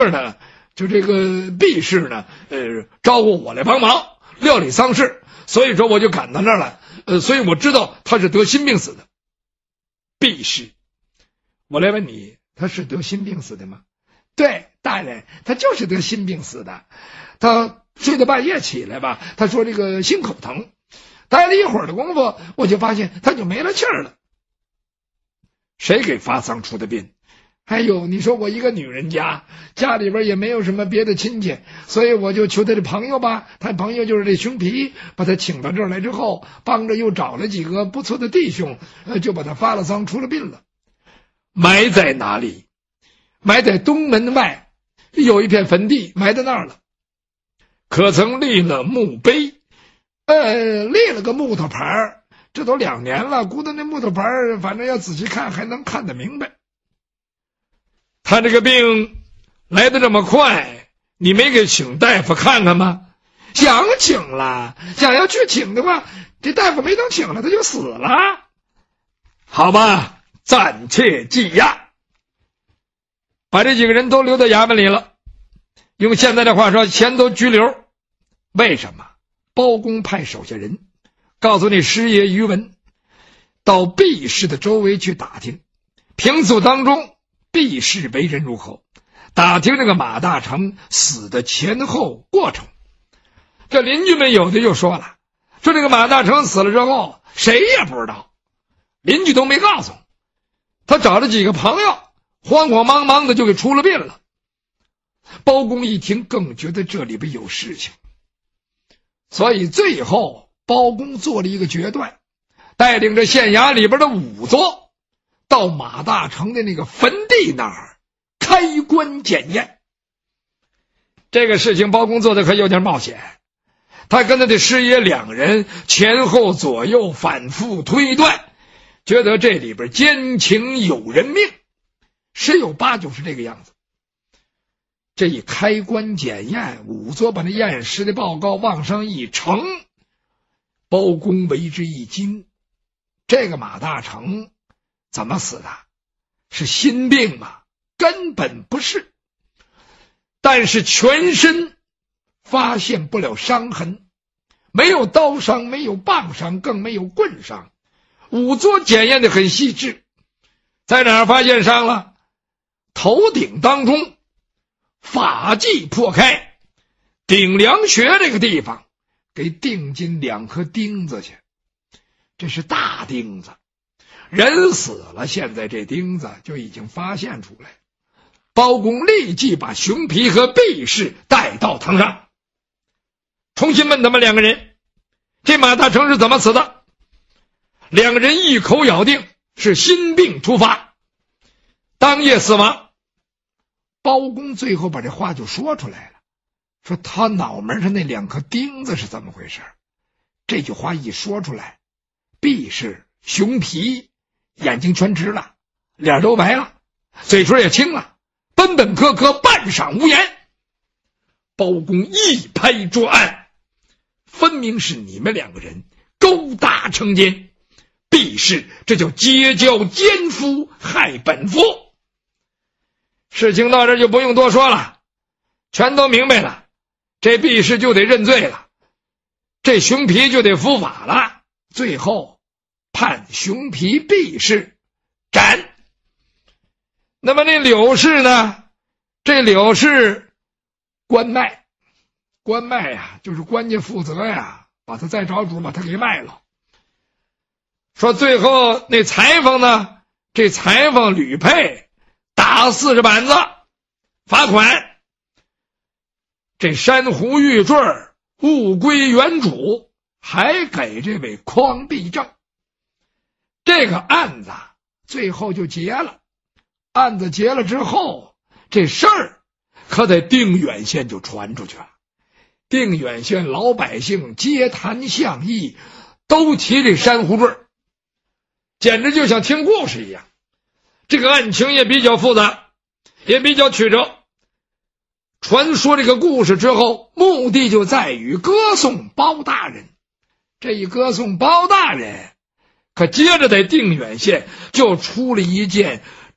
呢，就这个毕氏呢，招呼我来帮忙料理丧事，所以说我就赶到那儿来，所以我知道他是得心病死的。毕氏，我来问你，他是得心病死的吗？对，大人，他就是得心病死的。他睡到半夜起来吧，他说这个心口疼，待了一会儿的功夫，我就发现他就没了气儿了。谁给发丧出的殡？哎呦，你说我一个女人家，家里边也没有什么别的亲戚，所以我就求他的朋友吧，他朋友就是这熊皮，把他请到这儿来之后，帮着又找了几个不错的弟兄，就把他发了丧出了殡了。埋在哪里？埋在东门外有一片坟地，埋在那儿了。可曾立了墓碑？立了个木头牌，这都2年了，估计那木头牌反正要仔细看还能看得明白。他这个病来得这么快，你没给请大夫看看吗？想请了，想要去请的话，这大夫没等请了他就死了。好吧，暂且羁押，把这几个人都留在衙门里了。用现在的话说，全都拘留。为什么？包公派手下人告诉那师爷于文，到毕氏的周围去打听，平素当中毕氏为人如何，打听这个马大成死的前后过程。这邻居们有的就说了，说这个马大成死了之后谁也不知道，邻居都没告诉他，找了几个朋友慌慌忙忙的就给出了殡了。包公一听更觉得这里边有事情，所以最后包公做了一个决断，带领着县衙里边的仵作到马大成的那个坟地那儿开棺检验。这个事情包公做的可有点冒险，他跟他的师爷2人前后左右反复推断，觉得这里边奸情有人命，十有八九是这个样子。这一开棺检验，仵作把那验尸的报告往上一呈，包公为之一惊，这个马大成怎么死的？是心病吗？根本不是。但是全身发现不了伤痕，没有刀伤，没有棒伤，更没有棍伤。仵作检验的很细致，在哪儿发现伤了？头顶当中发髻破开，顶梁穴这个地方给钉进2颗钉子去，这是大钉子。人死了，现在这钉子就已经发现出来。包公立即把熊皮和毕氏带到堂上，重新问他们2个人，这马大成是怎么死的？2个人一口咬定是心病突发，当夜死亡。包公最后把这话就说出来了，说他脑门上那2颗钉子是怎么回事？这句话一说出来，毕氏、熊皮眼睛全直了，脸都白了，嘴唇也青了，本本磕磕，半晌无言。包公一拍桌案，分明是你们2个人勾搭成奸，毕氏这叫结交奸夫，害本夫。事情到这就不用多说了，全都明白了。这毕氏就得认罪了，这熊皮就得伏法了，最后判熊皮、毕氏斩。那么这柳氏呢？这柳氏关卖，关卖呀，就是官家负责呀，把他再找主把他给卖了。说最后那裁缝呢？这裁缝吕佩打40板子，罚款。这珊瑚玉坠物归原主，还给这位匡弼正。这个案子最后就结了。案子结了之后，这事儿可在定远县就传出去了。定远县老百姓街谈巷议，都提这珊瑚坠，简直就像听故事一样。这个案情也比较复杂，也比较曲折。传说这个故事之后，目的就在于歌颂包大人。这一歌颂包大人，可接着在定远县就出了一件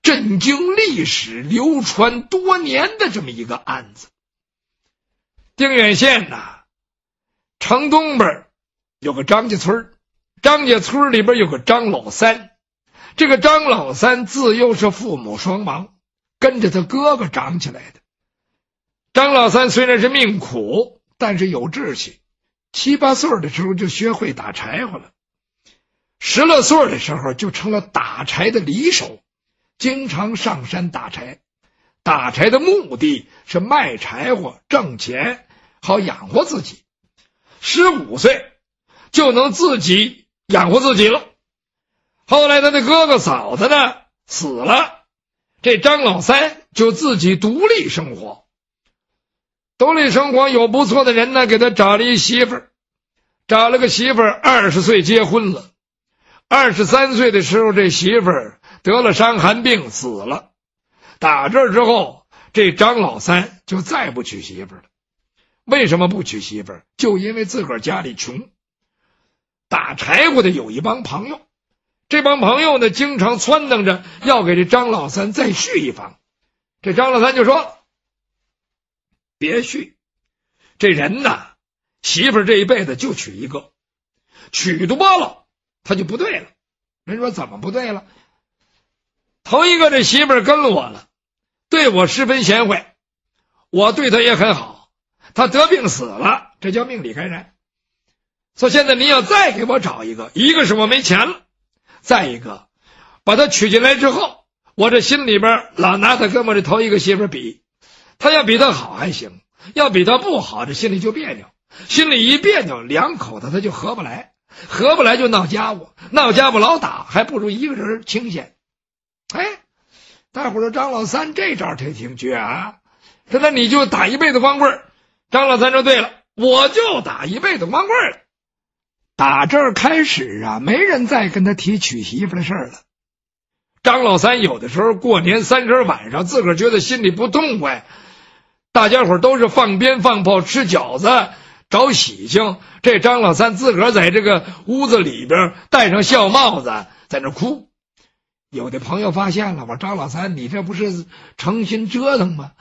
震惊历史、流传多年的这么一个案子。定远县城东边有个张家村，张家村里边有个张老三，这个张老三自幼是父母双亡，跟着他哥哥长起来的。张老三虽然是命苦，但是有志气，7、8岁的时候就学会打柴火了，10来岁的时候就成了打柴的里手，经常上山打柴。打柴的目的是卖柴火挣钱，好养活自己。15岁就能自己养活自己了。后来他的哥哥嫂子呢死了，这张老三就自己独立生活。独立生活有不错的人呢，给他找了一媳妇儿，找了个媳妇儿，20岁结婚了。23岁的时候，这媳妇儿得了伤寒病死了。打这之后，这张老三就再不娶媳妇儿了。为什么不娶媳妇儿？就因为自个儿家里穷。打柴火的有一帮朋友，这帮朋友呢经常撺掇着要给这张老三再续一房。这张老三就说别续，这人媳妇儿这一辈子就娶一个，娶多了他就不对了。人说怎么不对了？头一个这媳妇儿跟了我了，对我十分贤惠，我对她也很好，她得病死了，这叫命里该然。所以现在你要再给我找一个，一个是我没钱了，再一个把她娶进来之后，我这心里边老拿她跟我这头一个媳妇儿比，她要比她好还行，要比她不好，这心里就别扭，心里一别扭，两口子他就合不来，合不来就闹家务，闹家务老打，还不如一个人清闲。大伙说张老三这招他挺绝啊，说那你就打一辈子光棍。张老三说对了，我就打一辈子光棍了。打这儿开始没人再跟他提娶媳妇的事儿了。张老三有的时候过年30晚上自个儿觉得心里不痛快，大家伙都是放鞭放炮吃饺子找喜庆，这张老三自个儿在这个屋子里边戴上孝帽子在那哭。有的朋友发现了，我张老三你这不是诚心折腾吗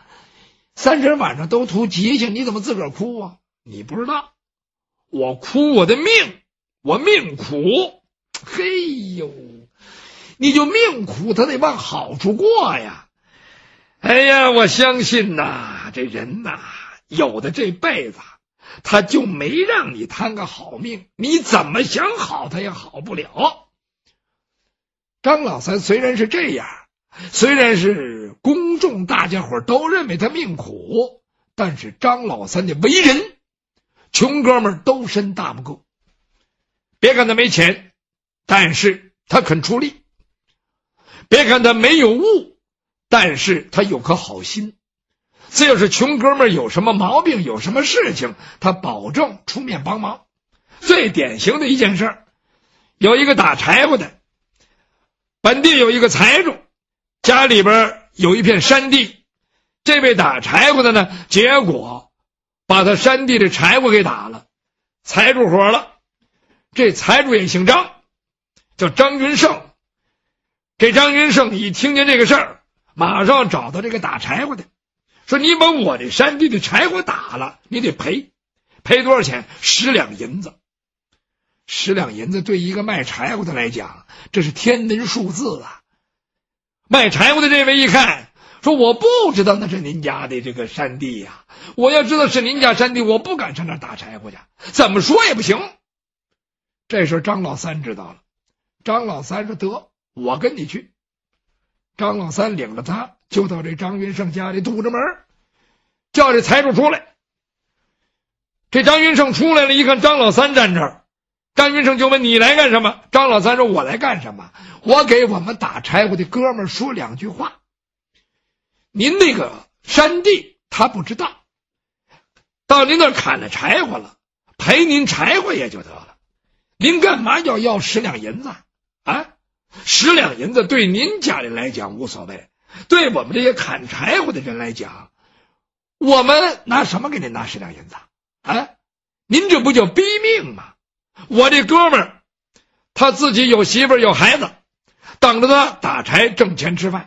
？30晚上都图吉庆，你怎么自个儿哭啊？你不知道，我哭我的命，我命苦。嘿呦，你就命苦他得往好处过呀。哎呀，我相信这人有的这辈子他就没让你摊个好命，你怎么想好他也好不了。张老三虽然是这样，虽然是公众大家伙都认为他命苦，但是张老三的为人，穷哥们都深大不够。别看他没钱，但是他肯出力；别看他没有物，但是他有颗好心。这要是穷哥们有什么毛病，有什么事情，他保证出面帮忙。最典型的一件事，有一个打柴火的，本地有一个财主，家里边有一片山地，这位打柴火的呢，结果把他山地的柴火给打了，财主火了。这财主也姓张，叫张云胜。这张云胜一听见这个事儿，马上找到这个打柴火的，说你把我这山地的柴火打了，你得赔多少钱？10两银子。10两银子对一个卖柴火的来讲，这是天文数字啊。卖柴火的这位一看，说我不知道那是您家的这个山地呀，我要知道是您家山地，我不敢上那儿打柴火去，怎么说也不行。这时候张老三知道了，张老三说得，我跟你去。张老三领着他就到这张云胜家里堵着门，叫这财主出来。这张云胜出来了，一看张老三站这儿，张云胜就问你来干什么？张老三说我来干什么？我给我们打柴火的哥们说2句话。您那个山地他不知道，到您那儿砍了柴火了，赔您柴火也就得了，您干嘛要10两银子啊？10两银子对您家里来讲无所谓，对我们这些砍柴火的人来讲，我们拿什么给您拿10两银子啊？您这不叫逼命吗？我这哥们儿他自己有媳妇儿有孩子，等着他打柴挣钱吃饭，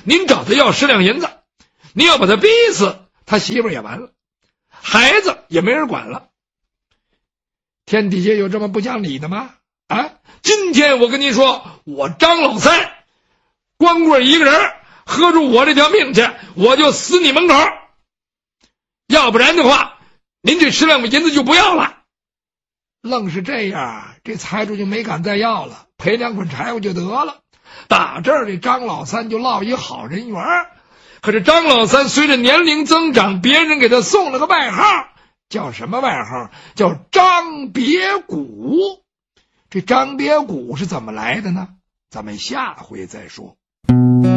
您找他要10两银子，您要把他逼死，他媳妇也完了，孩子也没人管了。天底下有这么不讲理的吗？啊！今天我跟您说，我张老三光棍一个人喝出我这条命去，我就死你门口，要不然的话您这10两银子就不要了。愣是这样，这财主就没敢再要了，赔2捆柴火就得了。打这儿这张老三就落一好人缘。可是张老三随着年龄增长，别人给他送了个外号，叫什么外号？叫张别谷。这张别谷是怎么来的呢？咱们下回再说。